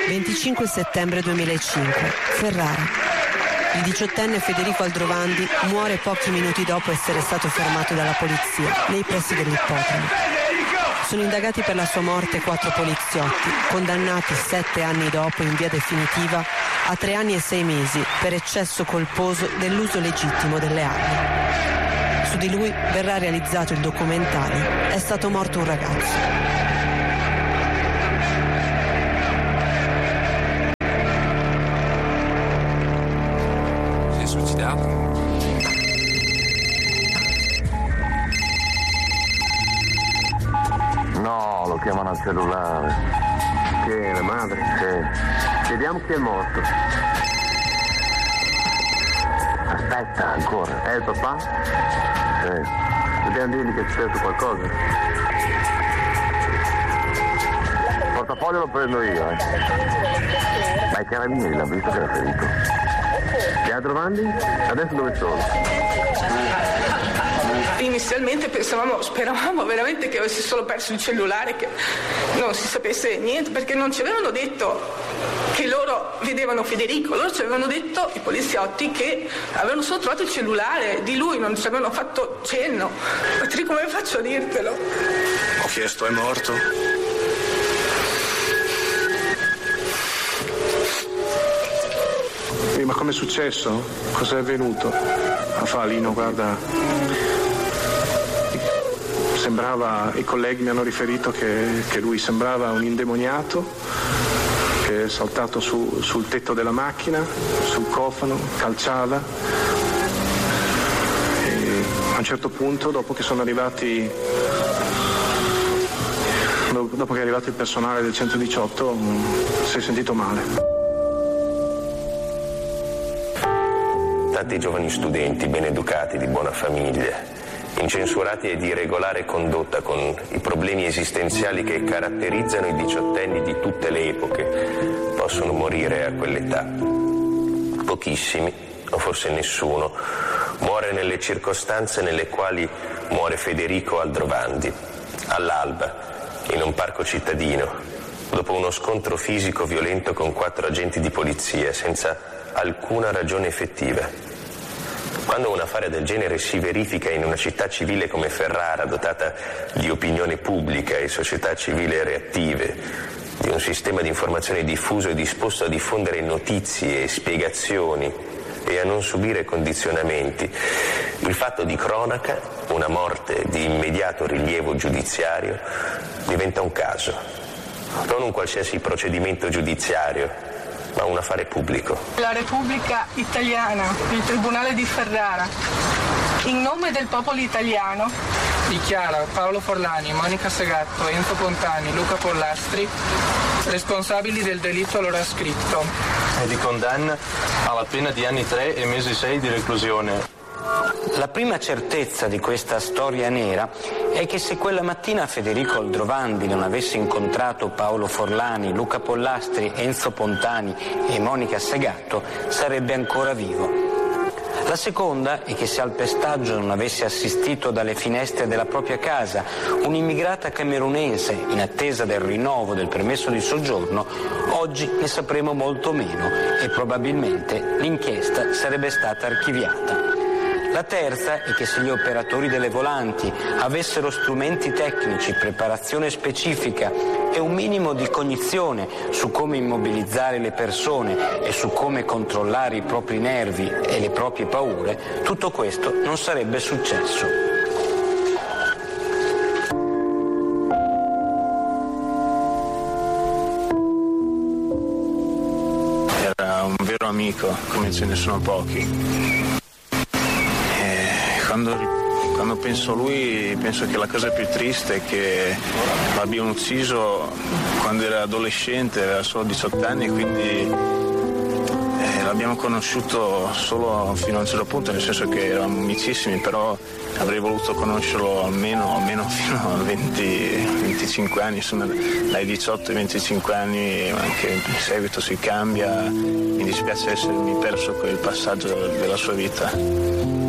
25 settembre 2005, Ferrara. Il 18enne Federico Aldrovandi muore pochi minuti dopo essere stato fermato dalla polizia nei pressi dell'ippodromo. Sono indagati per la sua morte 4 poliziotti, condannati 7 anni dopo in via definitiva a 3 anni e 6 mesi per eccesso colposo dell'uso legittimo delle armi. Su di lui verrà realizzato il documentario È stato morto un ragazzo. No, lo chiamano al cellulare. Chi è la madre? Sì. Vediamo chi è morto. Aspetta ancora. È il papà? Sì. Dobbiamo dirgli che è successo qualcosa. Il portafoglio lo prendo io, Ma i carabinieri l'hanno visto che era ferito. Gli Aldrovandi? Adesso dove sono? Inizialmente speravamo veramente che avesse solo perso il cellulare, che non si sapesse niente, perché non ci avevano detto che loro vedevano Federico, loro ci avevano detto, i poliziotti, che avevano solo trovato il cellulare di lui, non ci avevano fatto cenno. Ma come faccio a dirtelo? Ho chiesto, è morto? Ma com'è successo? Cos'è avvenuto? Lino, guarda, sembrava, i colleghi mi hanno riferito che lui sembrava un indemoniato, che è saltato sul tetto della macchina, sul cofano, calciava. E a un certo punto, dopo che è arrivato il personale del 118, si è sentito male. Tanti giovani studenti ben educati, di buona famiglia, incensurati e di irregolare condotta, con i problemi esistenziali che caratterizzano i diciottenni di tutte le epoche, possono morire a quell'età. Pochissimi, o forse nessuno, muore nelle circostanze nelle quali muore Federico Aldrovandi, all'alba, in un parco cittadino, dopo uno scontro fisico violento con 4 agenti di polizia, senza alcuna ragione effettiva. Quando un affare del genere si verifica in una città civile come Ferrara, dotata di opinione pubblica e società civile reattive, di un sistema di informazione diffuso e disposto a diffondere notizie e spiegazioni e a non subire condizionamenti, il fatto di cronaca, una morte di immediato rilievo giudiziario, diventa un caso, non un qualsiasi procedimento giudiziario, ma un affare pubblico. La Repubblica Italiana, il Tribunale di Ferrara, in nome del popolo italiano, dichiara Paolo Forlani, Monica Segatto, Enzo Pontani, Luca Pollastri responsabili del delitto allora scritto e di condanna alla pena di anni 3 e mesi 6 di reclusione. La prima certezza di questa storia nera è che se quella mattina Federico Aldrovandi non avesse incontrato Paolo Forlani, Luca Pollastri, Enzo Pontani e Monica Segatto, sarebbe ancora vivo. La seconda è che se al pestaggio non avesse assistito dalle finestre della propria casa un'immigrata camerunense in attesa del rinnovo del permesso di soggiorno, oggi ne sapremo molto meno e probabilmente l'inchiesta sarebbe stata archiviata. La terza è che se gli operatori delle volanti avessero strumenti tecnici, preparazione specifica e un minimo di cognizione su come immobilizzare le persone e su come controllare i propri nervi e le proprie paure, tutto questo non sarebbe successo. Era un vero amico, come ce ne sono pochi. Quando penso a lui, penso che la cosa più triste è che l'abbiano ucciso quando era adolescente, aveva solo 18 anni, quindi l'abbiamo conosciuto solo fino a un certo punto, nel senso che eravamo amicissimi, però avrei voluto conoscerlo almeno fino a 20-25 anni, insomma dai 18 ai 25 anni, anche in seguito si cambia, mi dispiace essermi perso quel passaggio della sua vita.